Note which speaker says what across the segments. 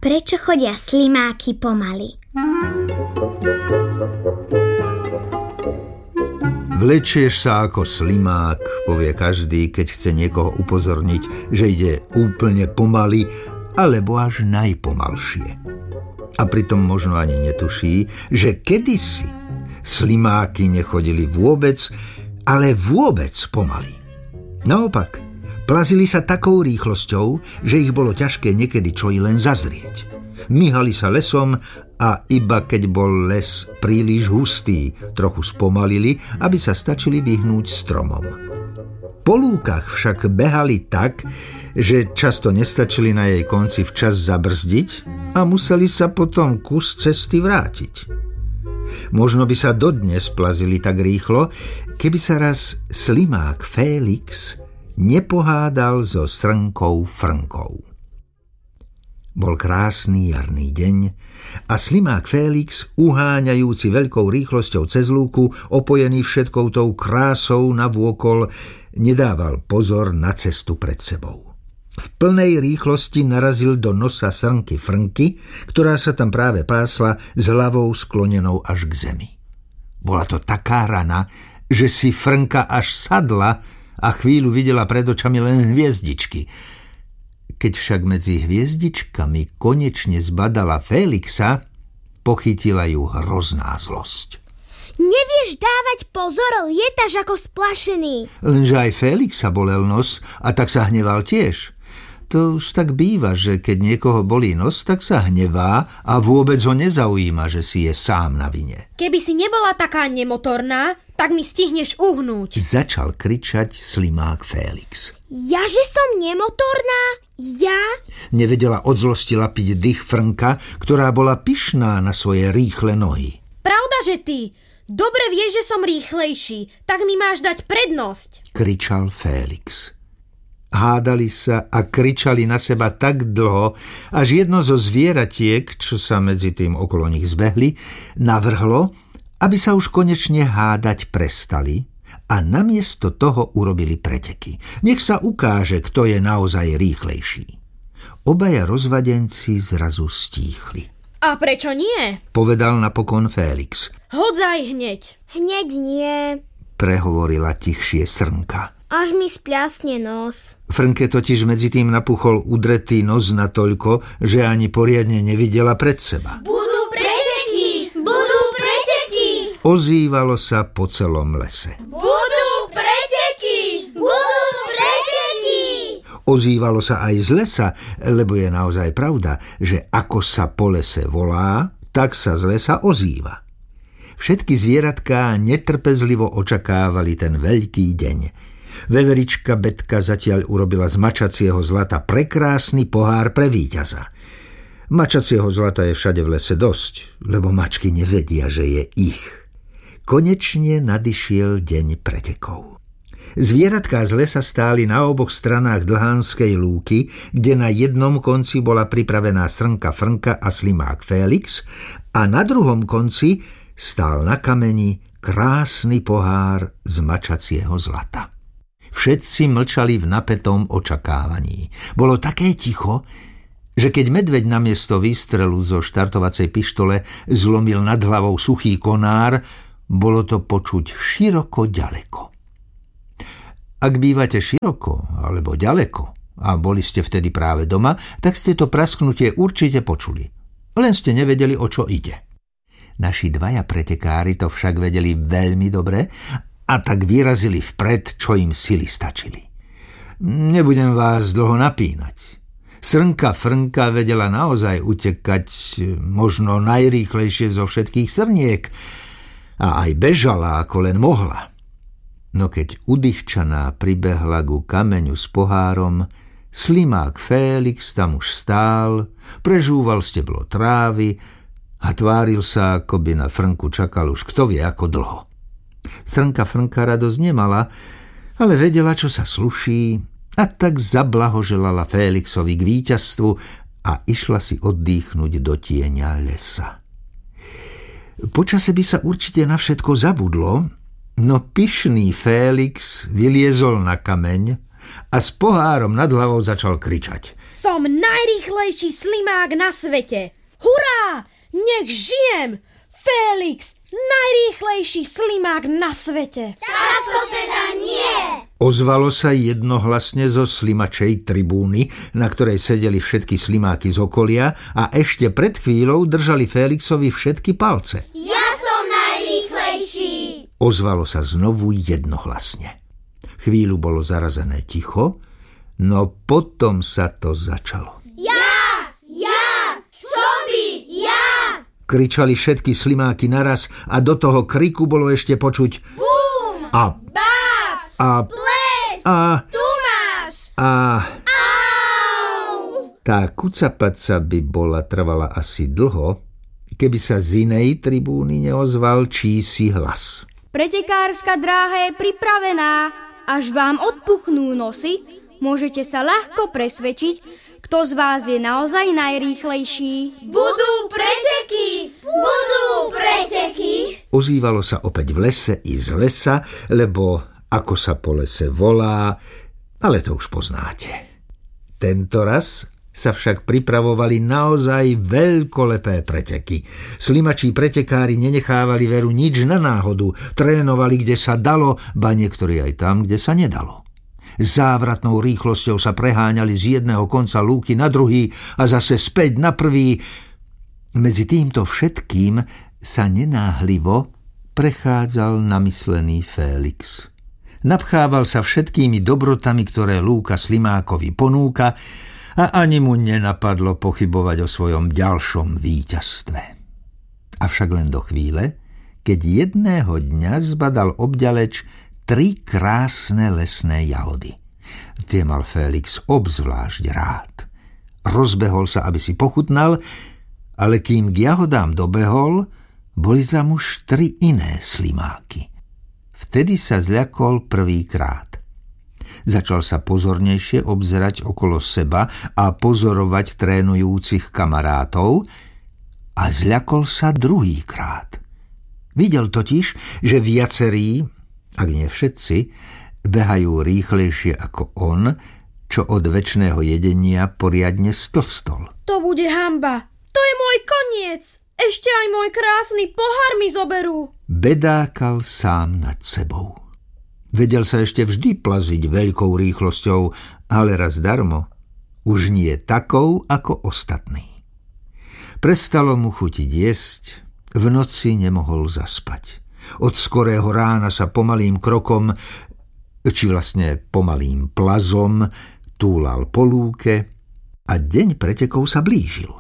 Speaker 1: prečo chodia slimáky pomaly?
Speaker 2: Vlečieš sa ako slimák, povie každý, keď chce niekoho upozorniť, že ide úplne pomaly, alebo až najpomalšie. A pritom možno ani netuší, že kedysi slimáky nechodili vôbec, ale vôbec pomaly. Naopak, plazili sa takou rýchlosťou, že ich bolo ťažké niekedy čo i len zazrieť. Myhali sa lesom a iba keď bol les príliš hustý, trochu spomalili, aby sa stačili vyhnúť stromom. Po lúkach však behali tak, že často nestačili na jej konci včas zabrzdiť a museli sa potom kus cesty vrátiť. Možno by sa dodnes plazili tak rýchlo, keby sa raz slimák Félix nepohádal so srnkou Frnkou. Bol krásny jarný deň a slimák Félix, uháňajúci veľkou rýchlosťou cez lúku, opojený všetkou tou krásou navôkol, nedával pozor na cestu pred sebou. V plnej rýchlosti narazil do nosa srnky Frnky, ktorá sa tam práve pásla s hlavou sklonenou až k zemi. Bola to taká rana, že si Frnka až sadla a chvíľu videla pred očami len hviezdičky. Keď však medzi hviezdičkami konečne zbadala Félixa, pochytila ju hrozná zlosť.
Speaker 1: Nevieš dávať pozor, lietaš ako splašený.
Speaker 2: Lenže aj Félixa bolel nos a tak sa hneval tiež. To už tak býva, že keď niekoho bolí nos, tak sa hnevá a vôbec ho nezaujíma, že si je sám na vine.
Speaker 3: Keby si nebola taká nemotorná, tak mi stihneš uhnúť.
Speaker 2: Začal kričať slimák Félix.
Speaker 1: Ja, že som nemotorná? Ja?
Speaker 2: Nevedela od zlosti lapiť dých Frnka, ktorá bola pyšná na svoje rýchle nohy.
Speaker 3: Pravda, že ty? Dobre vieš, že som rýchlejší, tak mi máš dať prednosť,
Speaker 2: kričal Félix. Hádali sa a kričali na seba tak dlho, až jedno zo zvieratiek, čo sa medzi tým okolo nich zbehli, navrhlo, aby sa už konečne hádať prestali a namiesto toho urobili preteky. Nech sa ukáže, kto je naozaj rýchlejší. Obaja rozvadenci zrazu stíchli.
Speaker 3: A prečo nie?
Speaker 2: Povedal napokon Félix.
Speaker 3: Hodzaj hneď.
Speaker 1: Hneď nie,
Speaker 2: prehovorila tichšie srnka.
Speaker 1: Až mi spľasne nos.
Speaker 2: Frnke totiž medzi tým napuchol udretý nos natoľko, že ani poriadne nevidela pred seba.
Speaker 1: Budú preteky! Budú preteky!
Speaker 2: Ozývalo sa po celom lese.
Speaker 1: Budú preteky! Budú preteky!
Speaker 2: Ozývalo sa aj z lesa, lebo je naozaj pravda, že ako sa po lese volá, tak sa z lesa ozýva. Všetky zvieratká netrpezlivo očakávali ten veľký deň. Veverička Betka zatiaľ urobila z mačacieho zlata prekrásny pohár pre víťaza. Mačacieho zlata je všade v lese dosť, lebo mačky nevedia, že je ich. Konečne nadišiel deň pretekov. Zvieratká z lesa stáli na oboch stranách Dlhánskej lúky, kde na jednom konci bola pripravená srnka Frnka a slimák Félix a na druhom konci stál na kameni krásny pohár z mačacieho zlata. Všetci mlčali v napätom očakávaní. Bolo také ticho, že keď medveď namiesto výstrelu zo štartovacej pištole zlomil nad hlavou suchý konár, bolo to počuť široko ďaleko. Ak bývate široko alebo ďaleko a boli ste vtedy práve doma, tak ste to prasknutie určite počuli. Len ste nevedeli, o čo ide. Naši dvaja pretekári to však vedeli veľmi dobre a tak vyrazili vpred, čo im sily stačili. Nebudem vás dlho napínať. Srnka Frnka vedela naozaj utekať možno najrýchlejšie zo všetkých srniek a aj bežala, ako len mohla. No keď udýchčaná pribehla ku kameňu s pohárom, slimák Félix tam už stál, prežúval steblo trávy a tváril sa, ako by na Frnku čakal už kto vie ako dlho. Srnka Frnka radosť nemala, ale vedela, čo sa sluší, a tak zablahoželala Félixovi k víťazstvu a išla si oddychnúť do tieňa lesa. Počase by sa určite na všetko zabudlo, no pyšný Félix vyliezol na kameň a s pohárom nad hlavou začal kričať.
Speaker 3: Som najrýchlejší slimák na svete. Hurá! Nech žijem! Félix, najrýchlejší slimák na svete.
Speaker 1: Tak to teda nie!
Speaker 2: Ozvalo sa jednohlasne zo slimačej tribúny, na ktorej sedeli všetky slimáky z okolia a ešte pred chvíľou držali Félixovi všetky palce.
Speaker 1: Ja som najrýchlejší!
Speaker 2: Ozvalo sa znovu jednohlasne. Chvíľu bolo zarazené ticho, no potom sa to začalo.
Speaker 1: Ja! Čo by? Ja!
Speaker 2: Kričali všetky slimáky naraz a do toho kriku bolo ešte počuť
Speaker 1: Bum!
Speaker 2: a
Speaker 1: Bác!
Speaker 2: a
Speaker 1: Ples!
Speaker 2: a
Speaker 1: Tu máš!
Speaker 2: a
Speaker 1: Au!
Speaker 2: tá kucapaca by bola trvala asi dlho, keby sa z inej tribúny neozval čísi hlas.
Speaker 4: Pretekárska dráha je pripravená. Až vám odpuchnú nosy, môžete sa ľahko presvedčiť, kto z vás je naozaj najrýchlejší.
Speaker 1: Budú preteky!
Speaker 2: Ozývalo sa opäť v lese i z lesa, lebo ako sa po lese volá, ale to už poznáte. Tento raz sa však pripravovali naozaj veľkolepé preteky. Slimačí pretekári nenechávali veru nič na náhodu, trénovali, kde sa dalo, ba niektorí aj tam, kde sa nedalo. Závratnou rýchlosťou sa preháňali z jedného konca lúky na druhý a zase späť na prvý. Medzi týmto všetkým sa nenáhlivo prechádzal namyslený Félix. Napchával sa všetkými dobrotami, ktoré lúka slimákovi ponúka, a ani mu nenapadlo pochybovať o svojom ďalšom víťazstve. Avšak len do chvíle, keď jedného dňa zbadal obďaleč 3 krásne lesné jahody. Tie mal Félix obzvlášť rád. Rozbehol sa, aby si pochutnal, ale kým k jahodám dobehol, boli tam už 3 iné slimáky. Vtedy sa zľakol prvýkrát. Začal sa pozornejšie obzerať okolo seba a pozorovať trénujúcich kamarátov a zľakol sa druhýkrát. Videl totiž, že viacerí, ak nie všetci, behajú rýchlejšie ako on, čo od večného jedenia poriadne stlstol.
Speaker 3: To bude hanba. To je môj koniec. Ešte aj môj krásny pohár mi zoberú.
Speaker 2: Bedákal sám nad sebou. Vedel sa ešte vždy plaziť veľkou rýchlosťou, ale raz darmo. Už nie takou ako ostatní. Prestalo mu chutiť jesť, v noci nemohol zaspať. Od skorého rána sa pomalým krokom, či vlastne pomalým plazom, túlal po lúke a deň pretekov sa blížil.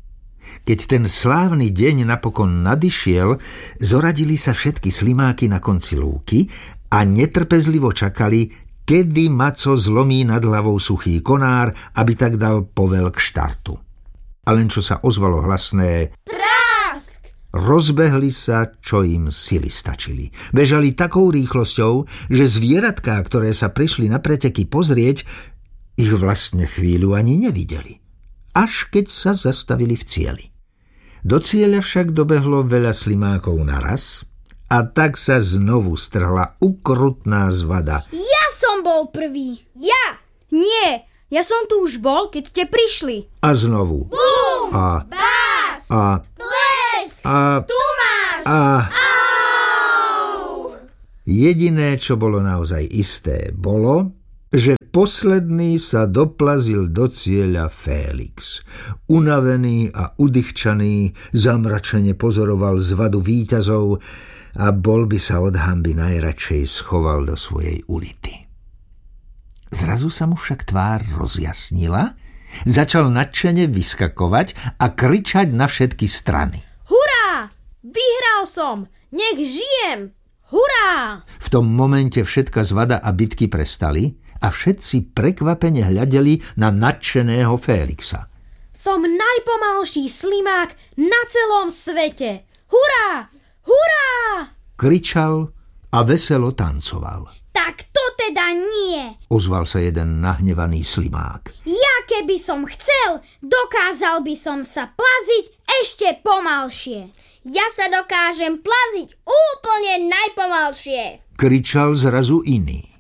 Speaker 2: Keď ten slávny deň napokon nadišiel, zoradili sa všetky slimáky na konci lúky a netrpezlivo čakali, kedy Maco zlomí nad hlavou suchý konár, aby tak dal povel k štartu. A len čo sa ozvalo hlasné
Speaker 1: Prásk!
Speaker 2: rozbehli sa, čo im sily stačili. Bežali takou rýchlosťou, že zvieratká, ktoré sa prišli na preteky pozrieť, ich vlastne chvíľu ani nevideli. Až keď sa zastavili v cieli. Do cieľa však dobehlo veľa slimákov naraz a tak sa znovu strhla ukrutná zvada.
Speaker 1: Ja som bol prvý. Ja!
Speaker 4: Nie, ja som tu už bol, keď ste prišli.
Speaker 2: A znovu.
Speaker 1: Bum!
Speaker 2: A
Speaker 1: Bác!
Speaker 2: a
Speaker 1: Ples!
Speaker 2: a
Speaker 1: Tu máš!
Speaker 2: a
Speaker 1: Au!
Speaker 2: jediné, čo bolo naozaj isté, bolo, že posledný sa doplazil do cieľa Félix. Unavený a udychčaný zamračene pozoroval zvadu víťazov a bol by sa od hanby najradšej schoval do svojej ulity. Zrazu sa mu však tvár rozjasnila, začal nadšene vyskakovať a kričať na všetky strany.
Speaker 3: Hurá! Vyhral som! Nech žijem! Hurá!
Speaker 2: V tom momente všetka zvada a bitky prestali a všetci prekvapene hľadeli na nadšeného Félixa.
Speaker 3: Som najpomalší slimák na celom svete! Hurá! Hurá!
Speaker 2: Kričal a veselo tancoval.
Speaker 1: Tak to teda nie.
Speaker 2: Ozval sa jeden nahnevaný slimák.
Speaker 1: Ja keby som chcel, dokázal by som sa plaziť ešte pomalšie. Ja sa dokážem plaziť úplne najpomalšie.
Speaker 2: Kričal zrazu iný.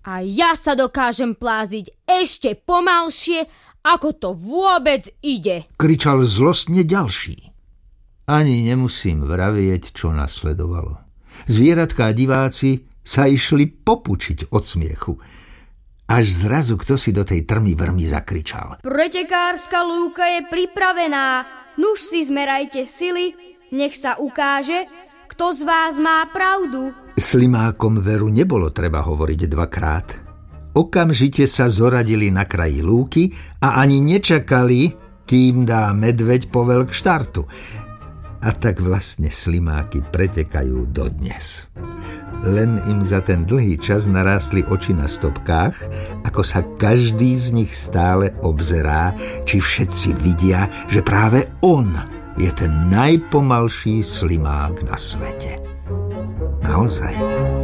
Speaker 3: A ja sa dokážem pláziť ešte pomalšie, ako to vôbec ide.
Speaker 2: Kričal zlostne ďalší. Ani nemusím vravieť, čo nasledovalo. Zvieratká diváci sa išli popučiť od smiechu. Až zrazu kto si do tej trmy vrmy zakričal.
Speaker 4: Pretekárska lúka je pripravená. Nuž si zmerajte sily, nech sa ukáže, kto z vás má pravdu.
Speaker 2: Slimákom veru nebolo treba hovoriť dvakrát. Okamžite sa zoradili na kraji lúky a ani nečakali, kým dá medveď povel k štartu. A tak vlastne slimáky pretekajú dodnes. Len im za ten dlhý čas narástli oči na stopkách, ako sa každý z nich stále obzerá, či všetci vidia, že práve on je ten najpomalší slimák na svete. Naozaj.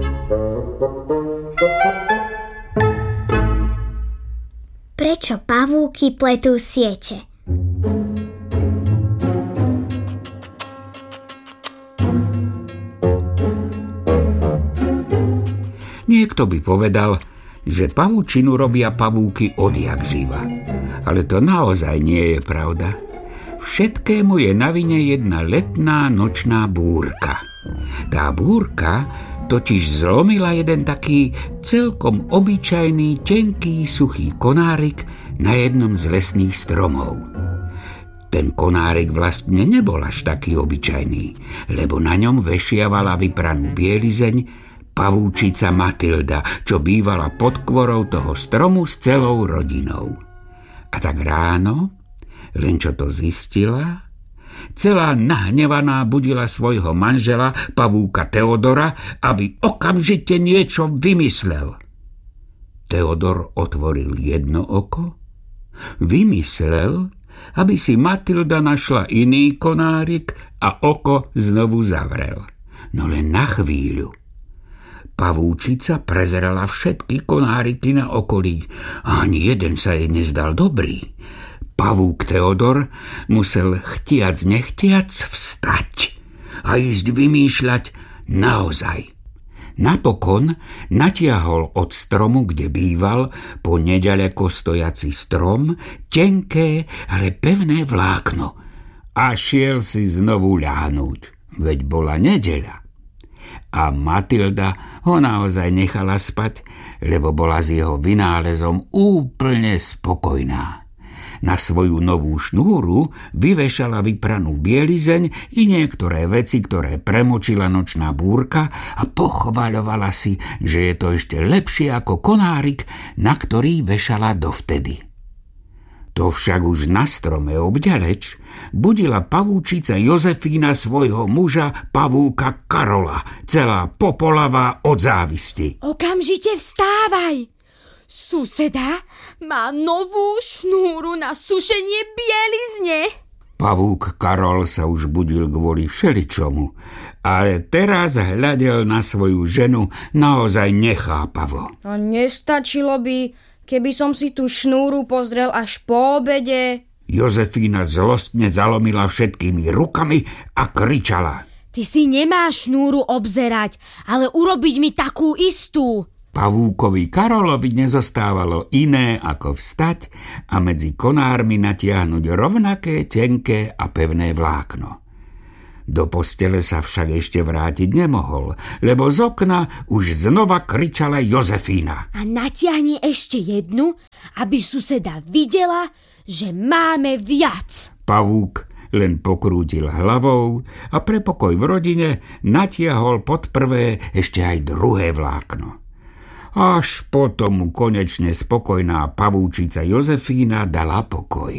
Speaker 1: Prečo pavúky pletú siete?
Speaker 5: Niekto by povedal, že pavučinu robia pavúky odjak živa. Ale to naozaj nie je pravda. Všetkému je na vine jedna letná nočná búrka. Tá búrka totiž zlomila jeden taký celkom obyčajný, tenký, suchý konárik na jednom z lesných stromov. Ten konárik vlastne nebol až taký obyčajný, lebo na ňom vešiavala vypranú bielizeň pavúčica Matilda, čo bývala pod kvorou toho stromu s celou rodinou. A tak ráno, len čo to zistila, celá nahnevaná budila svojho manžela, pavúka Teodora, aby okamžite niečo vymyslel. Teodor otvoril jedno oko, vymyslel, aby si Matilda našla iný konárik a oko znovu zavrel. No len na chvíľu. Pavúčica prezerala všetky konáriky na okolí a ani jeden sa jej nezdal dobrý. Pavúk Teodor musel chtiac nechtiac vstať a ísť vymýšľať naozaj. Napokon natiahol od stromu, kde býval, po neďaleko stojaci strom, tenké, ale pevné vlákno a šiel si znovu ľahnúť, veď bola nedeľa. A Matilda ho naozaj nechala spať, lebo bola s jeho vynálezom úplne spokojná. Na svoju novú šnúru vyvešala vypranú bielizeň i niektoré veci, ktoré premočila nočná búrka a pochvaľovala si, že je to ešte lepšie ako konárik, na ktorý vešala dovtedy. To však už na strome obďaleč budila pavúčica Jozefína svojho muža, pavúka Karola, celá popolavá od závisti.
Speaker 3: Okamžite vstávaj! Suseda má novú šnúru na sušenie bielizne.
Speaker 5: Pavúk Karol sa už budil kvôli všeličomu, ale teraz hľadel na svoju ženu naozaj nechápavo.
Speaker 4: A nestačilo by, keby som si tú šnúru pozrel až po obede?
Speaker 5: Jozefína zlostne zalomila všetkými rukami a kričala.
Speaker 3: Ty si nemáš šnúru obzerať, ale urobiť mi takú istú.
Speaker 5: Pavúkovi Karolovi nezostávalo iné ako vstať a medzi konármi natiahnuť rovnaké, tenké a pevné vlákno. Do postele sa však ešte vrátiť nemohol, lebo z okna už znova kričala Jozefína.
Speaker 3: A natiahni ešte jednu, aby suseda videla, že máme viac.
Speaker 5: Pavúk len pokrútil hlavou a pre pokoj v rodine natiahol pod prvé ešte aj druhé vlákno. Až potom mu konečne spokojná pavúčica Jozefína dala pokoj.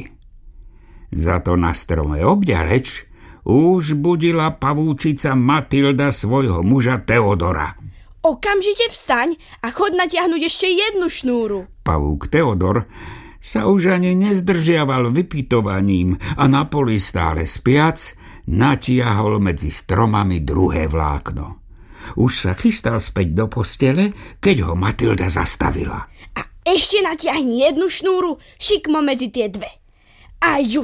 Speaker 5: Za to na strome obďaleč už budila pavúčica Matilda svojho muža Teodora.
Speaker 3: Okamžite vstaň a chod natiahnuť ešte jednu šnúru.
Speaker 5: Pavúk Teodor sa už ani nezdržiaval vypytovaním a na poli stále spiac natiahol medzi stromami druhé vlákno. Už sa chystal späť do postele, keď ho Matilda zastavila.
Speaker 3: A ešte natiahni jednu šnúru šikmo medzi tie dve. A just.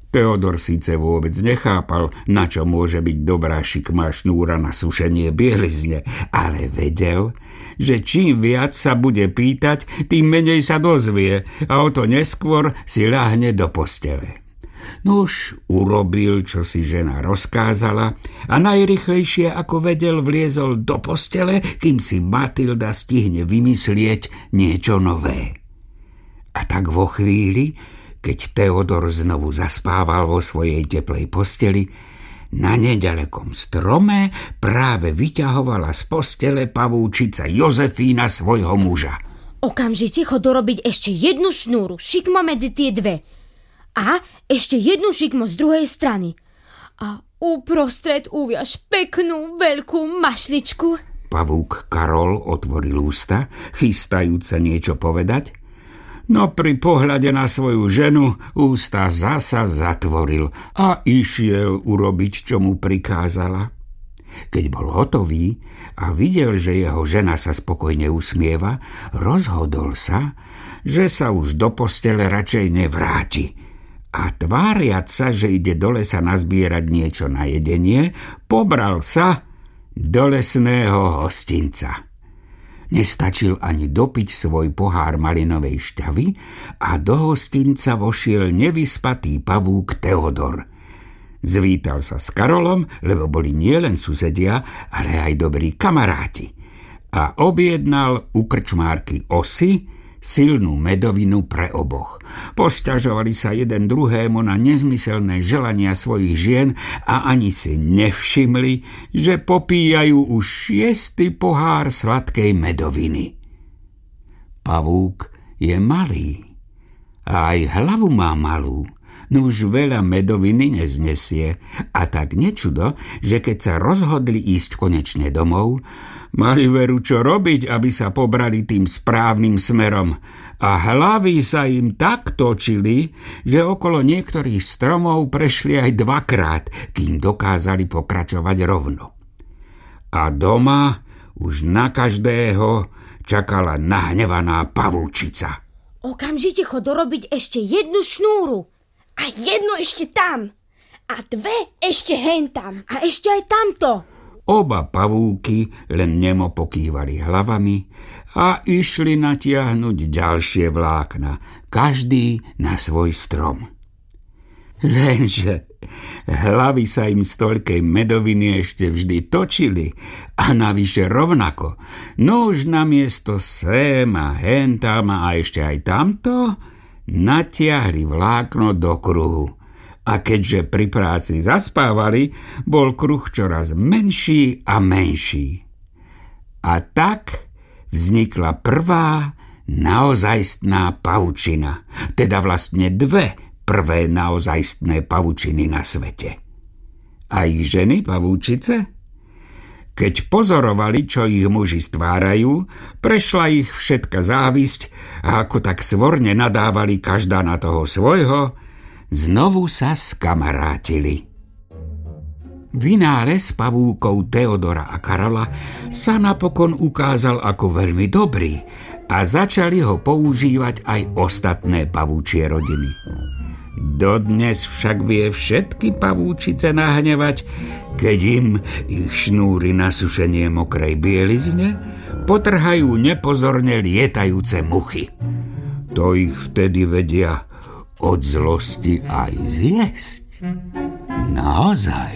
Speaker 5: Teodor síce vôbec nechápal, na čo môže byť dobrá šikmá šnúra na sušenie bielizne, ale vedel, že čím viac sa bude pýtať, tým menej sa dozvie a o to neskôr si ľahne do postele. Nuž urobil, čo si žena rozkázala a najrychlejšie ako vedel vliezol do postele, kým si Matilda stihne vymyslieť niečo nové. A tak vo chvíli, keď Teodor znovu zaspával vo svojej teplej posteli, na nedalekom strome práve vyťahovala z postele pavúčica Jozefína svojho muža.
Speaker 3: Okamžite chod dorobiť ešte jednu šnúru, šikmo medzi tie dve. A ešte jednu šikmo z druhej strany. A uprostred uviaž peknú veľkú mašličku.
Speaker 5: Pavúk Karol otvoril ústa, chystajúc sa niečo povedať, no pri pohľade na svoju ženu ústa zasa zatvoril a išiel urobiť, čo mu prikázala. Keď bol hotový a videl, že jeho žena sa spokojne usmieva, rozhodol sa, že sa už do postele radšej nevráti. A tváriac sa, že ide do lesa nazbierať niečo na jedenie, pobral sa do lesného hostinca. Nestačil ani dopiť svoj pohár malinovej šťavy a do hostinca vošiel nevyspatý pavúk Teodor. Zvítal sa s Karolom, lebo boli nielen susedia, ale aj dobrí kamaráti. A objednal u krčmárky Osy silnú medovinu pre oboch. Posťažovali sa jeden druhému na nezmyselné želania svojich žien a ani si nevšimli, že popíjajú už 6. pohár sladkej medoviny. Pavúk je malý a aj hlavu má malú, no už veľa medoviny neznesie a tak nečudo, že keď sa rozhodli ísť konečne domov, mali veru čo robiť, aby sa pobrali tým správnym smerom a hlavy sa im tak točili, že okolo niektorých stromov prešli aj 2-krát, kým dokázali pokračovať rovno. A doma už na každého čakala nahnevaná pavúčica.
Speaker 3: Okamžite chod dorobiť ešte jednu šnúru. A jednu ešte tam. A 2 ešte hentam. A ešte aj tamto.
Speaker 5: Oba pavúky len nemo pokývali hlavami a išli natiahnuť ďalšie vlákna, každý na svoj strom. Lenže hlavy sa im z toľkej medoviny ešte vždy točili a navyše rovnako. No už namiesto sem a hentam a ešte aj tamto natiahli vlákno do kruhu. A keďže pri práci zaspávali, bol kruh čoraz menší a menší. A tak vznikla prvá naozajstná pavučina, teda vlastne 2 prvé naozajstné pavučiny na svete. A ich ženy pavúčice? Keď pozorovali, čo ich muži stvárajú, prešla ich všetka závisť a ako tak svorne nadávali každá na toho svojho, znovu sa skamarátili. Vynález pavúkov Teodora a Karola sa napokon ukázal ako veľmi dobrý a začali ho používať aj ostatné pavúčie rodiny. Dodnes však vie všetky pavúčice nahnevať, keď im ich šnúry na sušenie mokrej bielizne potrhajú nepozorne lietajúce muchy. To ich vtedy vedia od zlosti aj zjesť. Naozaj.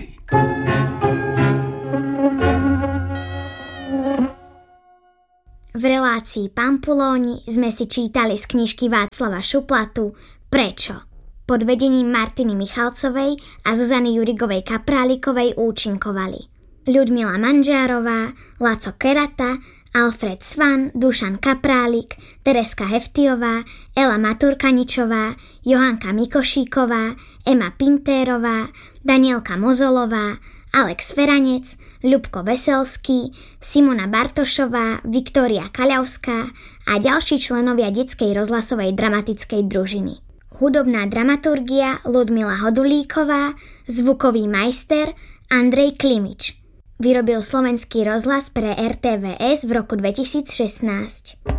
Speaker 1: V relácii Pampulóni sme si čítali z knižky Václava Šuplatu Prečo? Pod vedením Martiny Michalcovej a Zuzany Jurigovej Kaprálikovej účinkovali Ľudmila Manžárová, Laco Kerata, Alfred Svan, Dušan Kaprálik, Tereska Heftiová, Ela Maturkaničová, Johanka Mikošíková, Ema Pintérová, Danielka Mozolová, Alex Feranec, Ľubko Veselský, Simona Bartošová, Viktória Kaľavská a ďalší členovia detskej rozhlasovej dramatickej družiny. Hudobná dramaturgia Ľudmila Hodulíková, zvukový majster Andrej Klimič. Vyrobil Slovenský rozhlas pre RTVS v roku 2016.